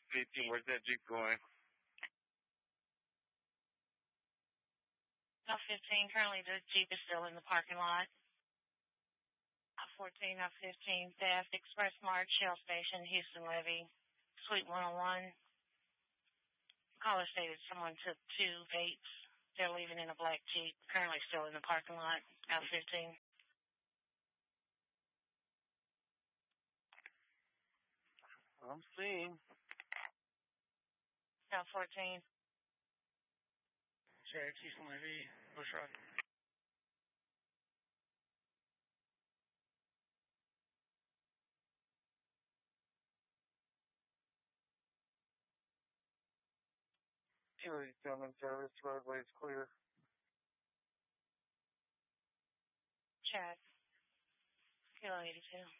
18, where's that Jeep going? South 15, currently the Jeep is still in the parking lot. 14, 15, theft, Express Mart, Shell Station, Houston Levy, Suite 101. Caller stated someone took 2 vapes. They're leaving in a black Jeep, currently still in the parking lot, out 15. I'm seeing. South 14. Check, Houston Levy, Bush Road. Kilo 87 service, roadway is clear. Check. Kilo 82.